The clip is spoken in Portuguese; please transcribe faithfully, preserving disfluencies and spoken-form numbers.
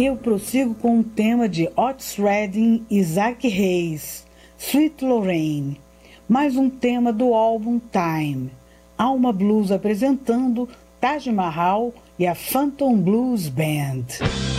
Eu prossigo com um tema de Otis Redding e Isaac Hayes, Sweet Lorraine, mais um tema do álbum Time, Alma Blues apresentando Taj Mahal e a Phantom Blues Band.